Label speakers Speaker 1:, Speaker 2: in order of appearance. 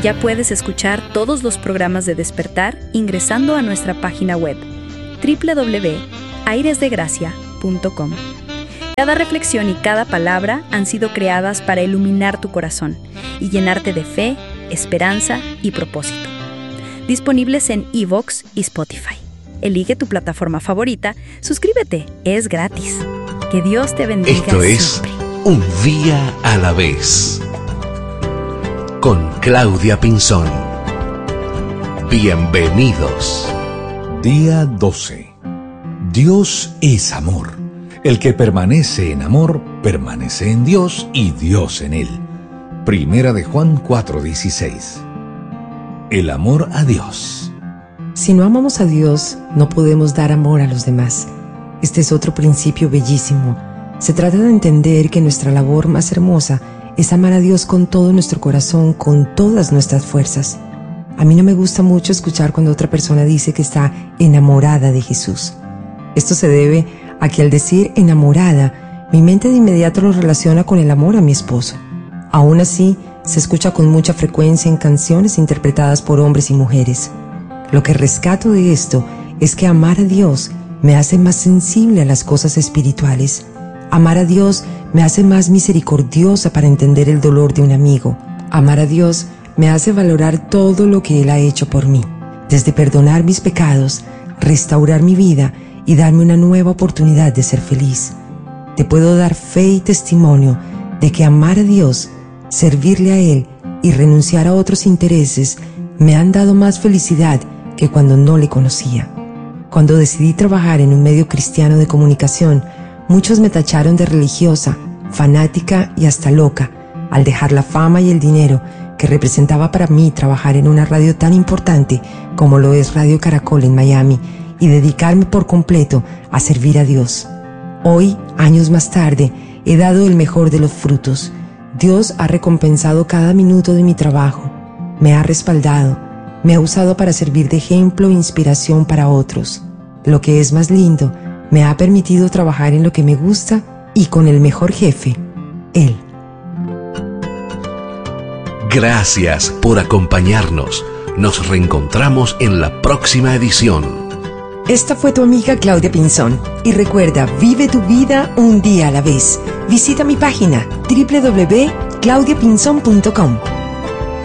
Speaker 1: Ya puedes escuchar todos los programas de Despertar ingresando a nuestra página web www.airesdegracia.com. Cada reflexión y cada palabra han sido creadas para iluminar tu corazón y llenarte de fe, esperanza y propósito. Disponibles en iVoox y Spotify. Elige tu plataforma favorita, suscríbete, es gratis. Que Dios te bendiga.
Speaker 2: Esto es Un Día a la Vez, con Claudia Pinzón. Bienvenidos.
Speaker 3: Día 12. Dios es amor. El que permanece en amor, permanece en Dios y Dios en él. Primera de Juan 4:16. El amor a Dios.
Speaker 4: Si no amamos a Dios, no podemos dar amor a los demás. Este es otro principio bellísimo. Se trata de entender que nuestra labor más hermosa es amar a Dios con todo nuestro corazón, con todas nuestras fuerzas. A mí no me gusta mucho escuchar cuando otra persona dice que está enamorada de Jesús. Esto se debe a que al decir enamorada, mi mente de inmediato lo relaciona con el amor a mi esposo. Aún así, se escucha con mucha frecuencia en canciones interpretadas por hombres y mujeres. Lo que rescato de esto es que amar a Dios me hace más sensible a las cosas espirituales. Amar a Dios me hace más misericordiosa para entender el dolor de un amigo. Amar a Dios me hace valorar todo lo que Él ha hecho por mí, desde perdonar mis pecados, restaurar mi vida y darme una nueva oportunidad de ser feliz. Te puedo dar fe y testimonio de que amar a Dios, servirle a Él y renunciar a otros intereses me han dado más felicidad que cuando no le conocía. Cuando decidí trabajar en un medio cristiano de comunicación, muchos me tacharon de religiosa, fanática y hasta loca, al dejar la fama y el dinero que representaba para mí trabajar en una radio tan importante como lo es Radio Caracol en Miami y dedicarme por completo a servir a Dios. Hoy, años más tarde, he dado el mejor de los frutos. Dios ha recompensado cada minuto de mi trabajo, me ha respaldado, me ha usado para servir de ejemplo e inspiración para otros. Lo que es más lindo, me ha permitido trabajar en lo que me gusta y con el mejor jefe, Él.
Speaker 2: Gracias por acompañarnos. Nos reencontramos en la próxima edición.
Speaker 4: Esta fue tu amiga Claudia Pinzón. Y recuerda, vive tu vida un día a la vez. Visita mi página www.claudiapinzon.com.